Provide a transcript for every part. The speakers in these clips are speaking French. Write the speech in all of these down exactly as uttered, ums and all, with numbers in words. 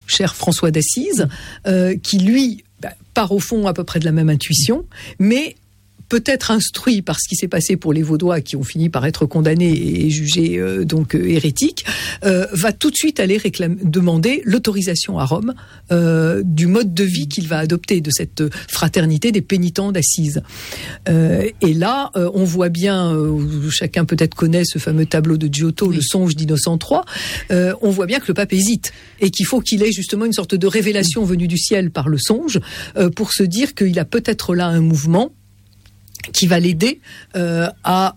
cher François d'Assise, euh, qui lui bah, part au fond à peu près de la même intuition, mais peut-être instruit par ce qui s'est passé pour les Vaudois qui ont fini par être condamnés et jugés euh, donc euh, hérétiques, euh, va tout de suite aller réclamer, demander l'autorisation à Rome euh, du mode de vie qu'il va adopter, de cette fraternité des pénitents d'Assise. Euh, et là, euh, on voit bien, euh, chacun peut-être connaît ce fameux tableau de Giotto, oui. Le songe d'Innocent trois, euh, on voit bien que le pape hésite et qu'il faut qu'il ait justement une sorte de révélation venue du ciel par le songe euh, pour se dire qu'il a peut-être là un mouvement qui va l'aider euh, à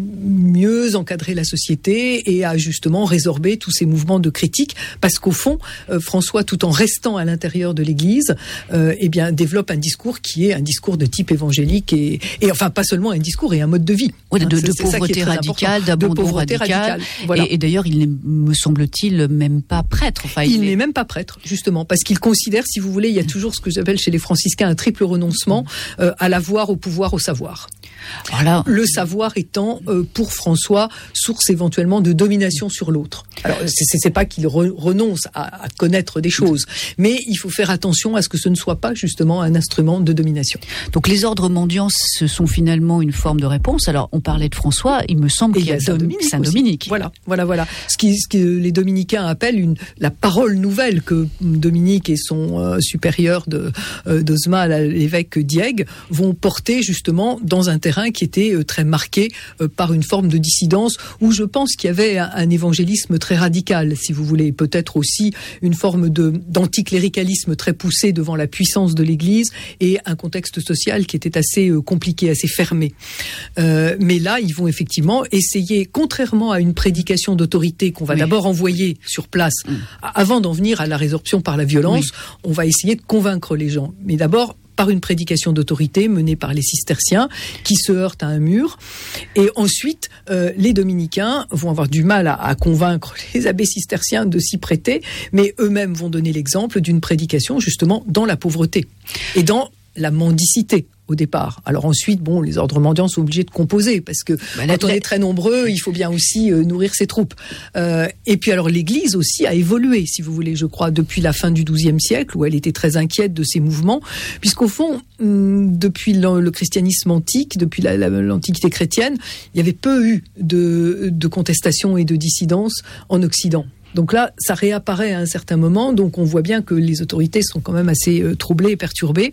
mieux encadrer la société et à justement résorber tous ces mouvements de critique, parce qu'au fond, euh, François, tout en restant à l'intérieur de l'Église, euh, eh bien, développe un discours qui est un discours de type évangélique et, et enfin pas seulement un discours et un mode de vie. Oui, de, hein, de, de pauvreté radicale, d'abandon radical. Radical, voilà. et, et d'ailleurs, il n'est, me semble-t-il, même pas prêtre. Enfin, il, il n'est est... même pas prêtre, justement, parce qu'il considère, si vous voulez, il y a toujours ce que j'appelle chez les franciscains un triple renoncement euh, à l'avoir, au pouvoir, au savoir. Voilà. Le savoir étant euh, pour François source éventuellement de domination sur l'autre. Alors c'est, c'est pas qu'il re, renonce à, à connaître des choses, mais il faut faire attention à ce que ce ne soit pas justement un instrument de domination. Donc les ordres mendiants, ce sont finalement une forme de réponse. Alors on parlait de François, il me semble qu'il y a Saint-Dominique. Saint-Dominique. Voilà, voilà, voilà. Ce, qui, ce que les dominicains appellent une, la parole nouvelle que Dominique et son euh, supérieur de euh, d'Osma, l'évêque Diègue, vont porter justement dans un terrain qui était euh, très marqué euh, par une forme de dissidence, où je pense qu'il y avait un, un évangélisme très radical, si vous voulez, peut-être aussi une forme de, d'anticléricalisme très poussé devant la puissance de l'Église et un contexte social qui était assez euh, compliqué, assez fermé. Euh, mais là, ils vont effectivement essayer, contrairement à une prédication d'autorité qu'on va oui. d'abord envoyer sur place, mmh. avant d'en venir à la résorption par la violence, oui. on va essayer de convaincre les gens. Mais d'abord, par une prédication d'autorité menée par les cisterciens qui se heurtent à un mur. Et ensuite, euh, les dominicains vont avoir du mal à, à convaincre les abbés cisterciens de s'y prêter, mais eux-mêmes vont donner l'exemple d'une prédication justement dans la pauvreté et dans la mendicité au départ. Alors ensuite, bon, les ordres mendiants sont obligés de composer parce que bah, quand on est très nombreux, il faut bien aussi euh, nourrir ses troupes. Euh, et puis alors l'Église aussi a évolué, si vous voulez, je crois, depuis la fin du douzième siècle, où elle était très inquiète de ces mouvements, puisqu'au fond, hum, depuis le, le christianisme antique, depuis la, la, l'Antiquité chrétienne, il y avait peu eu de, de contestation et de dissidence en Occident. Donc là, ça réapparaît à un certain moment, donc on voit bien que les autorités sont quand même assez euh, troublées et perturbées.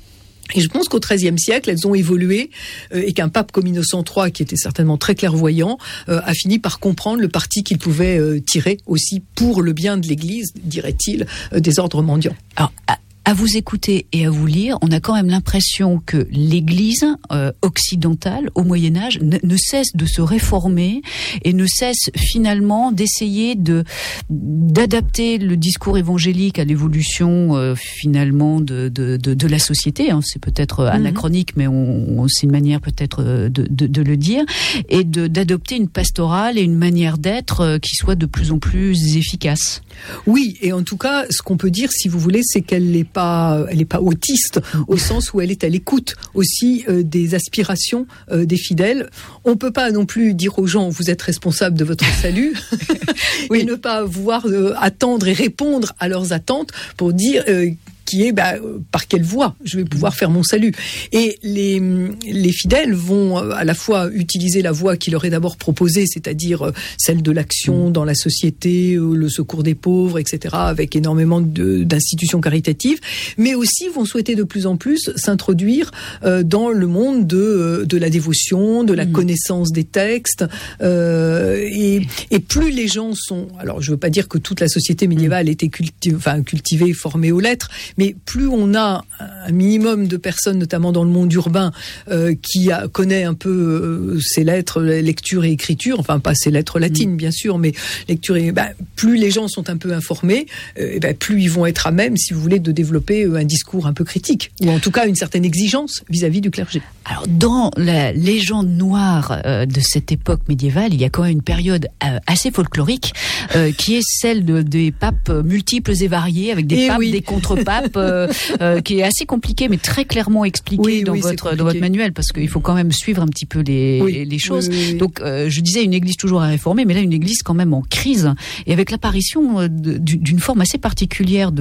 Et je pense qu'au treizième siècle, elles ont évolué euh, et qu'un pape comme Innocent trois, qui était certainement très clairvoyant, euh, a fini par comprendre le parti qu'il pouvait euh, tirer aussi pour le bien de l'Église, dirait-il, euh, des ordres mendiants. Alors, à... À vous écouter et à vous lire, on a quand même l'impression que l'Église euh, occidentale, au Moyen-Âge, ne, ne cesse de se réformer et ne cesse finalement d'essayer de d'adapter le discours évangélique à l'évolution euh, finalement de, de, de, de la société. Hein. C'est peut-être anachronique, mm-hmm. mais on, on, c'est une manière peut-être de, de, de le dire, et de, d'adopter une pastorale et une manière d'être euh, qui soit de plus en plus efficace. Oui, et en tout cas, ce qu'on peut dire, si vous voulez, c'est qu'elle n'est pas, elle n'est pas autiste, au sens où elle est à l'écoute aussi euh, des aspirations euh, des fidèles. On peut pas non plus dire aux gens, vous êtes responsables de votre salut, oui. et ne pas voir euh, attendre et répondre à leurs attentes pour dire euh, qui est bah, par quelle voie je vais pouvoir faire mon salut. Et les, les fidèles vont à la fois utiliser la voie qui leur est d'abord proposée, c'est-à-dire celle de l'action dans la société, le secours des pauvres, et cetera, avec énormément de, d'institutions caritatives, mais aussi vont souhaiter de plus en plus s'introduire euh, dans le monde de, de la dévotion, de la mmh. connaissance des textes. Euh, et, et plus les gens sont... Alors, je ne veux pas dire que toute la société médiévale était culti- enfin, cultivée, formée aux lettres, mais plus on a un minimum de personnes, notamment dans le monde urbain, euh, qui a, connaît un peu euh, ces lettres, lecture et écriture, enfin pas ces lettres latines, mmh. bien sûr, mais lecture et... Bah, plus les gens sont un peu informés, euh, bah, plus ils vont être à même, si vous voulez, de développer euh, un discours un peu critique, ou en tout cas une certaine exigence vis-à-vis du clergé. Alors, dans la légende noire euh, de cette époque médiévale, il y a quand même une période euh, assez folklorique, euh, qui est celle de, des papes multiples et variés, avec des et papes, oui. des contre-papes, euh, euh, qui est assez compliqué, mais très clairement expliqué oui, dans, oui, votre, dans votre manuel, parce qu'il faut quand même suivre un petit peu les, oui. les choses. Oui, oui, oui. Donc, euh, je disais une église toujours à réformer, mais là, une église quand même en crise, et avec l'apparition euh, de, d'une forme assez particulière de